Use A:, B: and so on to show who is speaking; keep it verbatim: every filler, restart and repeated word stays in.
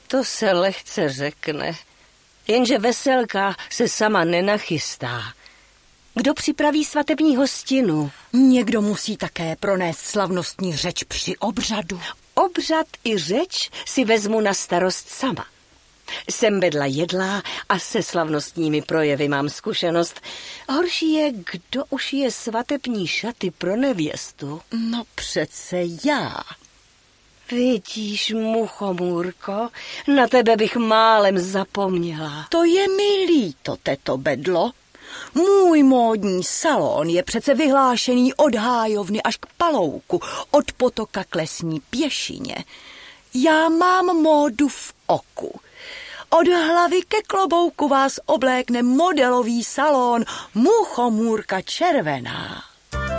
A: To se lehce řekne, jenže veselka se sama nenachystá. Kdo připraví svatební hostinu?
B: Někdo musí také pronést slavnostní řeč při obřadu.
A: Obřad i řeč si vezmu na starost sama. Jsem bedla jedlá a se slavnostními projevy mám zkušenost. Horší je, kdo už je svatební šaty pro nevěstu.
B: No přece já.
A: Vidíš, muchomůrko, na tebe bych málem zapomněla.
B: To je mi líto, teto bedlo. Můj módní salon je přece vyhlášený od hájovny až k palouku, od potoka k lesní pěšině. Já mám módu v oku. Od hlavy ke klobouku vás oblékne modelový salon Muchomůrka červená.